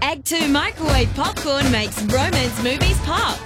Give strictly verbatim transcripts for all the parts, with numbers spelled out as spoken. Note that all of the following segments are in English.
Act two microwave popcorn makes romance movies pop.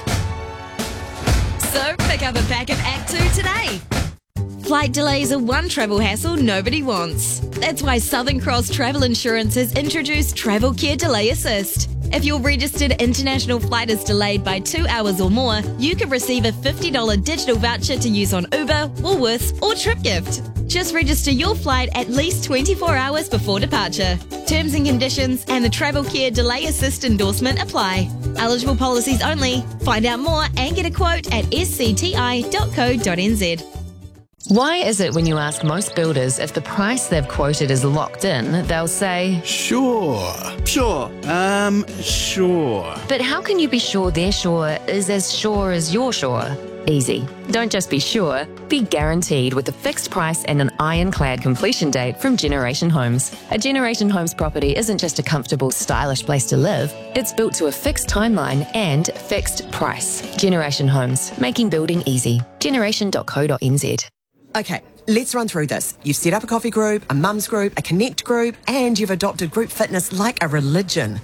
So pick up a pack of Act two today. Flight delays are one travel hassle nobody wants. That's why Southern Cross Travel Insurance has introduced Travel Care Delay Assist. If your registered international flight is delayed by two hours or more, you can receive a fifty dollars digital voucher to use on Uber, Woolworths or TripGift. Just register your flight at least twenty-four hours before departure. Terms and conditions and the Travel Care Delay Assist endorsement apply. Eligible policies only. Find out more and get a quote at s c t i dot co dot n z. Why is it when you ask most builders if the price they've quoted is locked in, they'll say, Sure. Sure. Um, sure. But how can you be sure their sure is as sure as you're sure? Easy. Don't just be sure, be guaranteed with a fixed price and an ironclad completion date from Generation Homes. A Generation Homes property isn't just a comfortable, stylish place to live. It's built to a fixed timeline and fixed price. Generation Homes, making building easy. generation dot co dot n z. Okay, let's run through this. You've set up a coffee group, a mums group, a connect group, and you've adopted group fitness like a religion.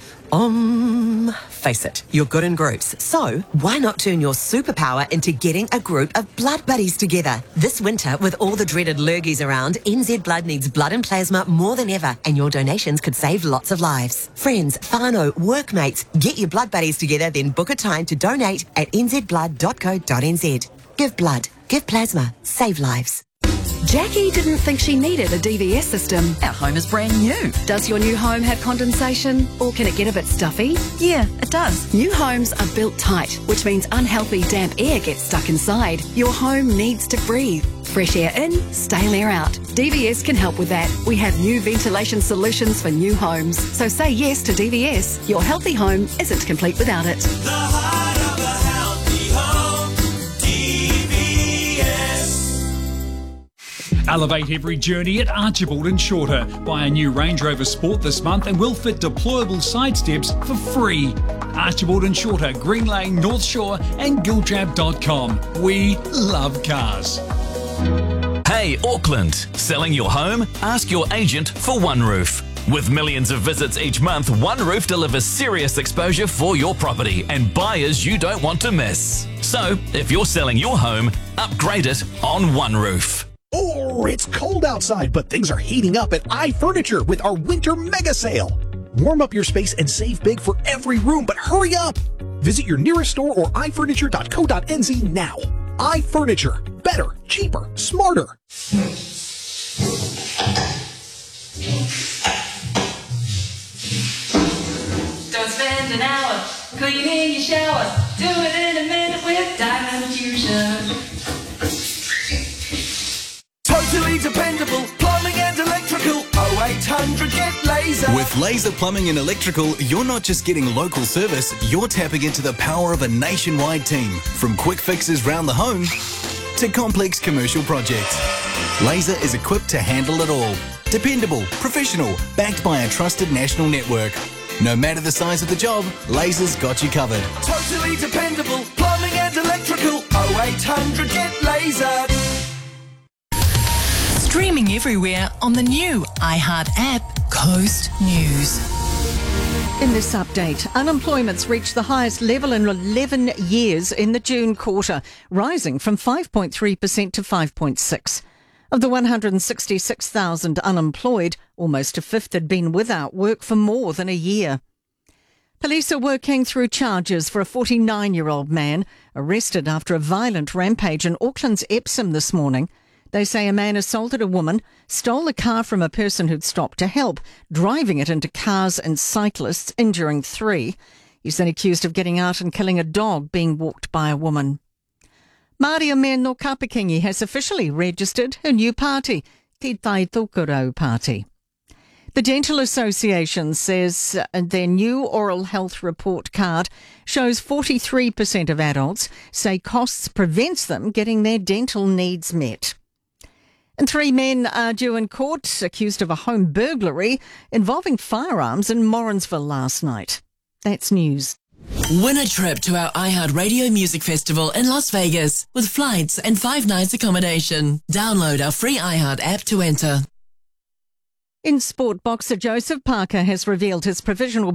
Um, face it, you're good in groups. So why not turn your superpower into getting a group of blood buddies together? This winter, with all the dreaded lurgies around, N Z Blood needs blood and plasma more than ever, and your donations could save lots of lives. Friends, whānau, workmates, get your blood buddies together, then book a time to donate at n z blood dot co dot n z. Give blood. Give plasma. Save lives. Jackie didn't think she needed a D V S system. Our home is brand new. Does your new home have condensation, or can it get a bit stuffy? Yeah, it does. New homes are built tight, which means unhealthy damp air gets stuck inside. Your home needs to breathe. Fresh air in, stale air out. D V S can help with that. We have new ventilation solutions for new homes. So say yes to D V S. Your healthy home isn't complete without it. The heart of a healthy home, D V S. Elevate every journey at Archibald and Shorter. Buy a new Range Rover Sport this month and we'll fit deployable side steps for free. Archibald and Shorter, Green Lane, North Shore and giltrap dot com. We love cars. Hey Auckland, selling your home? Ask your agent for One Roof. With millions of visits each month, One Roof delivers serious exposure for your property and buyers you don't want to miss. So, if you're selling your home, upgrade it on One Roof. Oh, it's cold outside, but things are heating up at iFurniture with our winter mega sale. Warm up your space and save big for every room, but hurry up! Visit your nearest store or i furniture dot co dot n z now. iFurniture. Better, cheaper, smarter. Don't spend an hour cleaning your shower. Do it in a minute with Diamond Fusion. Totally dependable plumbing and electrical. oh eight hundred get laser. With Laser Plumbing and Electrical, you're not just getting local service, you're tapping into the power of a nationwide team. From quick fixes round the home to complex commercial projects. Laser is equipped to handle it all. Dependable, professional, backed by a trusted national network. No matter the size of the job, Laser's got you covered. Totally dependable plumbing and electrical. oh eight hundred get laser. Streaming everywhere on the new iHeart app, Coast News. In this update, unemployment's reached the highest level in eleven years in the June quarter, rising from five point three percent to five point six percent. Of the one hundred sixty-six thousand unemployed, almost a fifth had been without work for more than a year. Police are working through charges for a forty-nine-year-old man arrested after a violent rampage in Auckland's Epsom this morning. They say a man assaulted a woman, stole a car from a person who'd stopped to help, driving it into cars and cyclists, injuring three. He's then accused of getting out and killing a dog being walked by a woman. Māori o me no Kapakingi has officially registered her new party, Te Tai Tokerau Party. The Dental Association says their new oral health report card shows forty-three percent of adults say costs prevents them getting their dental needs met. And three men are due in court accused of a home burglary involving firearms in Morrinsville last night. That's news. Win a trip to our iHeart Radio Music Festival in Las Vegas with flights and five nights accommodation. Download our free iHeart app to enter. In sport, boxer Joseph Parker has revealed his provisional